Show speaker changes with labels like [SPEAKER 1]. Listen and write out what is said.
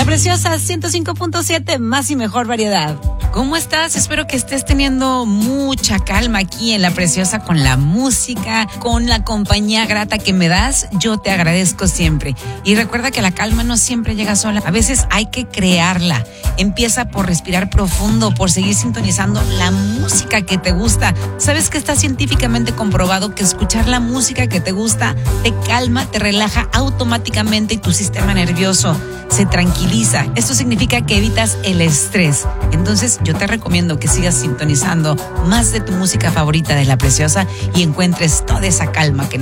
[SPEAKER 1] La Preciosa 105.7, más y mejor variedad. ¿Cómo estás? Espero que estés teniendo mucha calma aquí en La Preciosa con la música, con la compañía grata que me das. Yo te agradezco siempre. Y recuerda que la calma no siempre llega sola. A veces hay que crearla. Empieza por respirar profundo, por seguir sintonizando la música que te gusta. ¿Sabes que está científicamente comprobado que escuchar la música que te gusta te calma, te relaja automáticamente y tu sistema nervioso se tranquiliza? Esto significa que evitas el estrés. Entonces yo te recomiendo que sigas sintonizando más de tu música favorita de La Preciosa y encuentres toda esa calma que